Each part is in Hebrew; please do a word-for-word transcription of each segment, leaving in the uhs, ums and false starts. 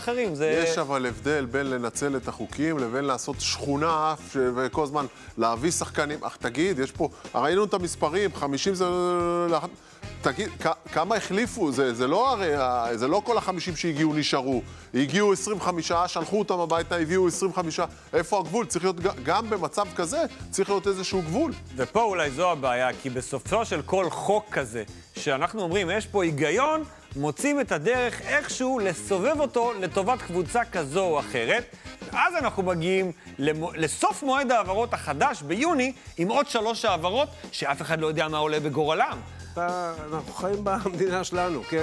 אחרים. זה... יש אבל הבדל בין לנצל את החוקים לבין לעשות שכונה וכל הזמן להביא שחקנים. אך תגיד, יש פה, ראינו את המספרים, חמישים זה... תגיד, כמה החליפו? זה, זה לא הרי, זה לא כל החמישים שהגיעו נשארו. הגיעו עשרים וחמישה, שלחו אותם הביתה, הביאו עשרים וחמישה. איפה הגבול? צריך להיות, גם במצב כזה, צריך להיות איזשהו גבול. ופה אולי זו הבעיה, כי בסופו של כל חוק כזה, שאנחנו אומרים, יש פה היגיון, מוצאים את הדרך איכשהו לסובב אותו לטובת קבוצה כזו או אחרת. אז אנחנו מגיעים לסוף מועד העברות החדש ביוני, עם עוד שלוש העברות שאף אחד לא יודע מה עולה בגורלם. אנחנו חיים במדינה שלנו, כן?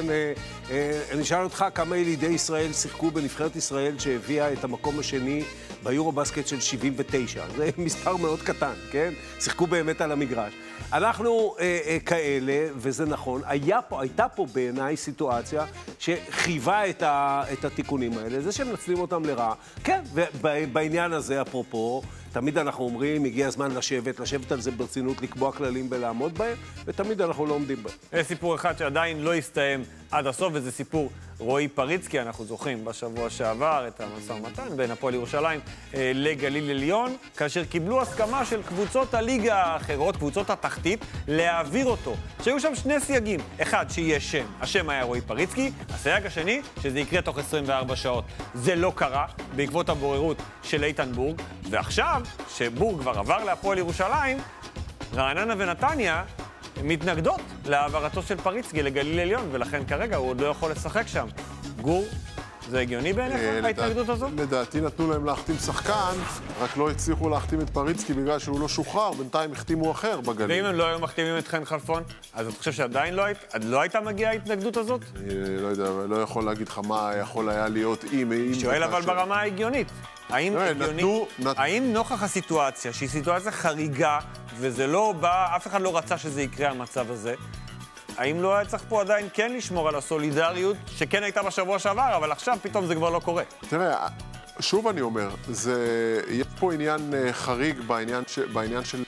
אני שאל אותך כמה ילידי ישראל שיחקו בנבחרת ישראל שהביאה את המקום השני ביורובסקט של שבעים ותשע. זה מספר מאוד קטן, כן? שיחקו באמת על המגרש. אנחנו אה, אה, כאלה, וזה נכון, היה פה, הייתה פה בעיניי סיטואציה שחייבה את, ה, את התיקונים האלה, זה שמנצלים אותם לרעה. כן, ובעניין הזה, אפרופו, תמיד אנחנו אומרים, הגיע הזמן לשבת, לשבת על זה ברצינות, לקבוע כללים ולעמוד בהם, ותמיד אנחנו לא עומדים בהם. יש סיפור אחד שעדיין לא הסתיים עד הסוף, וזה סיפור רועי פריצקי. אנחנו זוכרים בשבוע שעבר את המשא ומתן בין הפועל ירושלים אה, לגליל עליון, כאשר קיבלו הסכמה של קבוצות הליגה האחרות, קבוצות התחתית, להעביר אותו. שהיו שם שני סייגים. אחד, שיהיה שם. השם היה רועי פריצקי. הסייג השני, שזה יקרה תוך עשרים וארבע שעות. זה לא קרה בעקבות הבוררות של איתן בורג, ועכשיו, שבורג כבר עבר להפועל ירושלים, רעננה ונתניה מתנגדות להעברתו של פריצקי לגליל עליון, ולכן כרגע הוא עוד לא יכול לשחק שם. גור, זה הגיוני בעיניך, ההתנגדות הזו? לדעתי נתנו להם להחתים שחקן, רק לא הצליחו להחתים את פריצקי בגלל שהוא לא שוחרר, בינתיים החתימו אחר בגליל. ואם הם לא היו מחתימים את חן חלפון, אז אתה חושב שעדיין לא הייתה מגיעה ההתנגדות הזאת? לא יודע, לא יכול להגיד לך מה יכול היה להיות אם... שואל אבל ברמה ההגיונית. האם, הגיוני, האם נוכח הסיטואציה, שהיא סיטואציה חריגה, וזה לא בא, אף אחד לא רצה שזה יקרה המצב הזה, האם לא היה צריך פה עדיין כן לשמור על הסולידריות, שכן הייתה בשבוע שעבר, אבל עכשיו פתאום זה כבר לא קורה? תראה, שוב אני אומר, זה, יש פה עניין חריג בעניין, ש, בעניין של...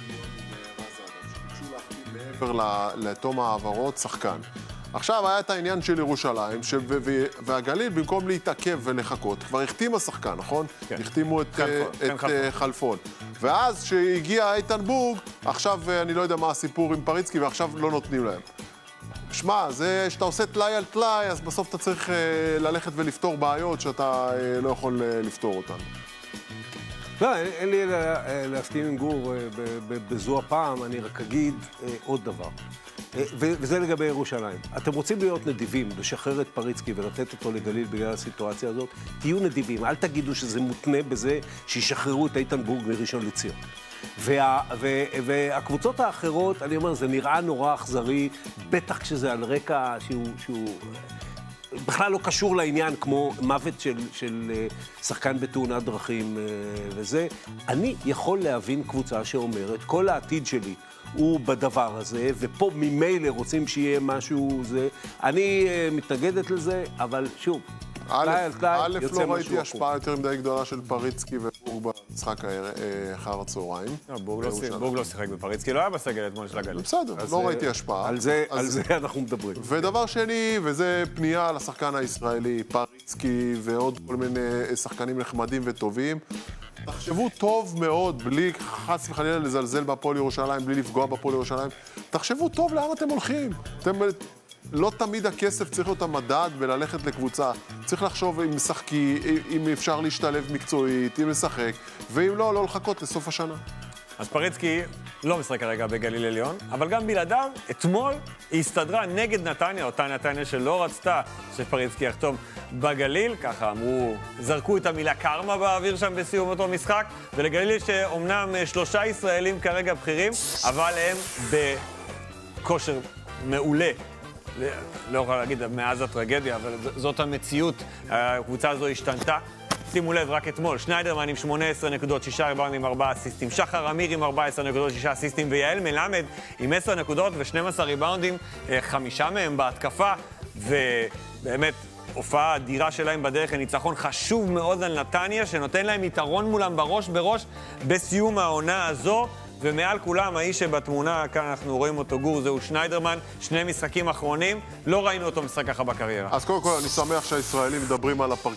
מעבר לתום העברות, שחקן. עכשיו היה את העניין של ירושלים, ש... והגליל במקום להתעכב ולחכות, כבר החתים השחקן, נכון? כן. החתימו את, חלפון, את כן, חלפון. חלפון. ואז שהגיע איתן בורג, עכשיו אני לא יודע מה הסיפור עם פריצקי, ועכשיו לא נותנים להם. שמע, זה שאתה עושה תלאי על תלאי, אז בסוף אתה צריך ללכת ולפתור בעיות שאתה לא יכול לפתור אותן. לא, אין לי להסכים עם גור בזו הפעם, אני רק אגיד עוד דבר. וזה לגבי ירושלים. אתם רוצים להיות נדיבים, לשחרר את פריצקי ולתת אותו לגליל בגלל הסיטואציה הזאת, תהיו נדיבים, אל תגידו שזה מותנה בזה שישחררו את איתן בורג מראשון לציון. וה, ו, והקבוצות האחרות, אני אומר, זה נראה נורא אכזרי, בטח כשזה על רקע שהוא... שהוא בכלל לא קשור לעניין, כמו מוות של, של שחקן בתאונת דרכים וזה. אני יכול להבין קבוצה שאומרת, כל העתיד שלי הוא בדבר הזה, ופה ממילא רוצים שיהיה משהו זה. אני מתנגדת לזה, אבל שוב, א', א', לא ראיתי השפעה יותר מדי גדולה של פריצקי ובורג במשחק אחר הצהריים. בורג לא שיחק בפריצקי, לא היה בסגל אתמול של הגליל. בסדר, לא ראיתי השפעה. על זה אנחנו מדברים. ודבר שני, וזה פנייה לשחקן הישראלי, פריצקי ועוד כל מיני שחקנים נחמדים וטובים. תחשבו טוב מאוד, בלי חס וחלילה לזלזל בהפועל ירושלים, בלי לפגוע בהפועל ירושלים. תחשבו טוב לאן אתם הולכים. אתם... לא תמיד הכסף צריך להיות המדד וללכת לקבוצה. צריך לחשוב אם משחקי, אם אפשר להשתלב מקצועית, אם לשחק, ואם לא, לא לחכות לסוף השנה. אז פריצקי לא משחק כרגע בגליל עליון, אבל גם בלעדיו, אתמול היא הסתדרה נגד נתניה, אותה נתניה שלא רצתה שפריצקי יחתום בגליל, ככה אמרו, זרקו את המילה קרמה באוויר שם בסיום אותו משחק, ולגליל שאומנם שלושה ישראלים כרגע בכירים, אבל הם בכושר מעולה. לא יכול להגיד מאז הטרגדיה, אבל זאת המציאות. הקבוצה הזו השתנתה. שימו לב, רק אתמול, שניידרמן עם שמונה עשרה נקודות, שישה ריבאונדים, ארבעה אסיסטים, שחר אמיר עם ארבע עשרה נקודות, שישה אסיסטים, ויעל מלמד עם עשר נקודות ו-שנים עשר ריבאונדים, חמישה מהם בהתקפה, ובאמת הופעה אדירה שלהם בדרך לניצחון חשוב מאוד על נתניה, שנותן להם יתרון מולם בראש בראש בסיום העונה הזו. ומעל כולם, האיש שבתמונה, כאן אנחנו רואים אותו גור, זהו שניידרמן, שני משחקים אחרונים, לא ראינו אותו משחק ככה בקריירה. אז קודם כל, אני שמח שהישראלים מדברים על הפרק...